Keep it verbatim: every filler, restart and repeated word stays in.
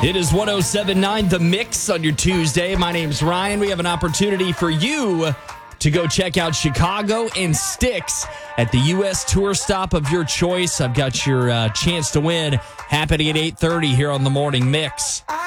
It is one oh seven point nine The Mix on your Tuesday. My name's Ryan. We have an opportunity for you to go check out Chicago and Styx at the U S tour stop of your choice. I've got your uh, chance to win happening at eight thirty here on the Morning Mix.